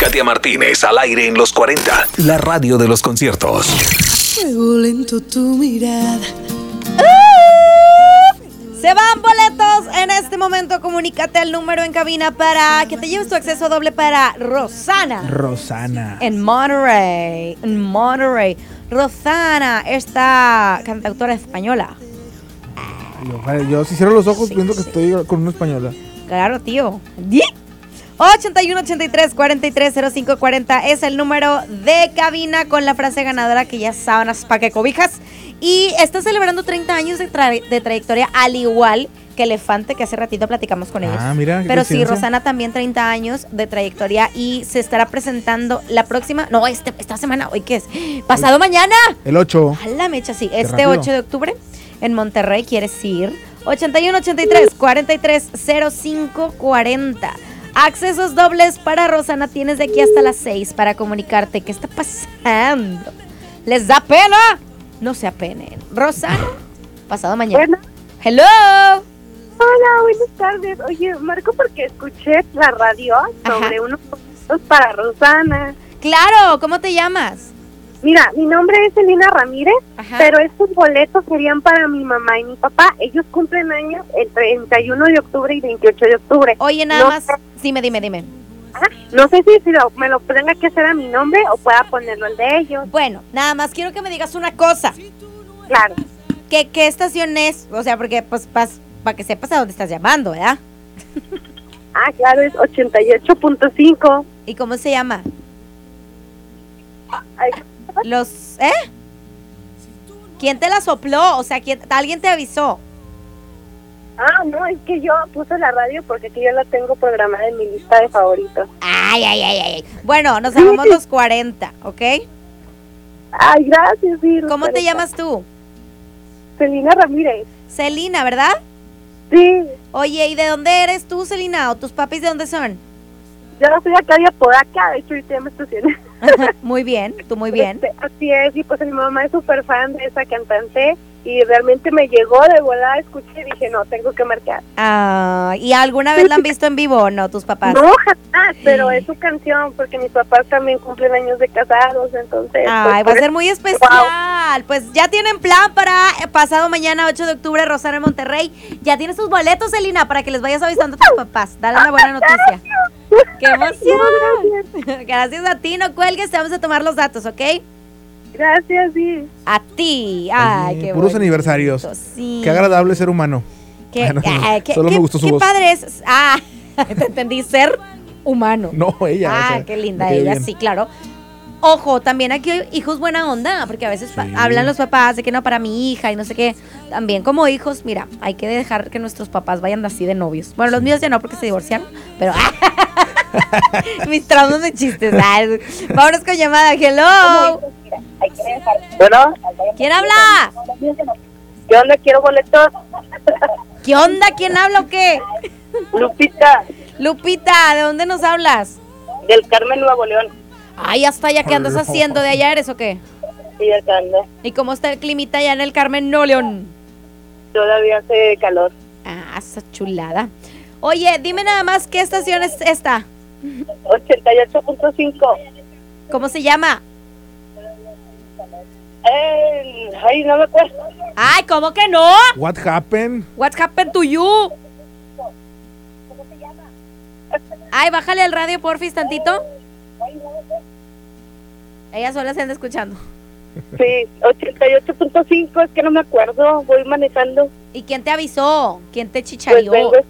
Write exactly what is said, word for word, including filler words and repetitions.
Katia Martínez al aire en los cuarenta, la radio de los conciertos. Fuego lento tu mirada. Se van boletos en este momento. Comunícate al número en cabina para que te lleves tu acceso doble para Rosana. Rosana. En Monterrey. En Monterrey. Rosana, esta cantautora española. Yo, yo si cierro los ojos Sí, viendo que sí. estoy con una española. Claro, tío. ochenta y uno, ochenta y tres, cuarenta y tres, cero cinco, cuarenta es el número de cabina con la frase ganadora que ya sábanas pa' que cobijas. Y está celebrando treinta años de, tra- de trayectoria, al igual que Elefante, que hace ratito platicamos con ellos. Ah, mira, qué Pero sí, coincidencia. Rosana también treinta años de trayectoria y se estará presentando la próxima, no, este, esta semana, ¿hoy qué es? Pasado mañana. El ocho. A la mecha, sí. Este rápido. ocho de octubre en Monterrey, ¿quieres ir? ochenta y uno, ochenta y tres, cuarenta y tres, cero cinco, cuarenta. Accesos dobles para Rosana. Tienes de aquí hasta las seis para comunicarte. ¿Qué está pasando? ¿Les da pena? No se apenen. Rosana, pasado mañana. Bueno. Hello. Hola, buenas tardes. Oye, marco porque escuché la radio sobre Ajá. unos boletos para Rosana. Claro, ¿cómo te llamas? Mira, mi nombre es Elina Ramírez, Ajá. pero estos boletos serían para mi mamá y mi papá. Ellos cumplen años el treinta y uno de octubre y veintiocho de octubre. Oye, nada No más. sé- Dime, dime, dime. Ajá, no sé si, si lo- me lo tenga que hacer a mi nombre o pueda ponerlo al de ellos. Bueno, nada más quiero que me digas una cosa. Claro. ¿Qué, qué estación es? O sea, porque pues para que sepas a dónde estás llamando, ¿verdad? Ah, claro, es ochenta y ocho punto cinco. ¿Y cómo se llama? Ay, Los, ¿eh? ¿Quién te la sopló? O sea, ¿quién, alguien te avisó. Ah, no, es que yo puse la radio porque aquí yo la tengo programada en mi lista de favoritos. Ay, ay, ay, ay. Bueno, nos llamamos los cuarenta, ¿ok? Ay, gracias, sí. ¿Cómo te Rosalita. llamas tú? Celina Ramírez. Celina, ¿verdad? Sí, Oye, ¿y de dónde eres tú, Celina? ¿O tus papis de dónde son? yo soy acá de Apodaca, de hecho ahorita ya me estacioné. Muy bien, tú muy bien. Este, así es, y pues mi mamá es súper fan de esa cantante y realmente me llegó de volada, escuché y dije, no, tengo que marcar. Ah, ¿y alguna vez la han visto en vivo o no, tus papás? No, jamás, pero es su canción porque mis papás también cumplen años de casados, entonces... Ay, pues, va a ser muy especial. Pues ya tienen plan para eh, pasado mañana, ocho de octubre, Rosana en Monterrey. Ya tienes tus boletos, Celina, para que les vayas avisando a tus papás. Dale una buena noticia. ¡Qué emoción! No, gracias. Gracias a ti, no cuelgues, te vamos a tomar los datos, ¿ok? Gracias, sí. A ti. Ay, Oye, qué puros bonito, aniversarios. Sí. Qué agradable ser humano. Qué, Ah, no, no, ah, qué- solo me qué- gustó su qué voz. padre es. Ah, te entendí, ser humano. No, ella. Ah, o sea, qué linda me quedó ella, bien. sí, claro. Ojo, también aquí hay hijos buena onda, porque a veces pa- Sí. hablan los papás de que no para mi hija y no sé qué. También como hijos, mira, hay que dejar que nuestros papás vayan así de novios. Bueno, los míos ya no porque se divorciaron, pero mis traumas de chistes. Ay, vámonos con llamada. Hello. Bueno, ¿Quién habla? ¿qué onda? Quiero boletos. ¿Qué onda? ¿Quién habla o qué? Lupita, Lupita, ¿de dónde nos hablas? del Carmen, Nuevo León. Ay, hasta allá, ¿qué andas haciendo? ¿De allá eres o qué? Sí, acá anda. ¿Y cómo está el climita allá en el Carmen No León? Todavía hace calor. Ah, esa chulada. Oye, dime nada más qué estación es esta. ochenta y ocho punto cinco. ¿Cómo se llama? Eh, ay, no me acuerdo. Ay, ¿cómo que no? What happened? What's happened to you? Ay, bájale al radio, porfis, tantito. Ella sola se anda escuchando. Sí, ochenta y ocho punto cinco, es que no me acuerdo, voy manejando. ¿Y quién te avisó? ¿Quién te Pues chicharió? vengo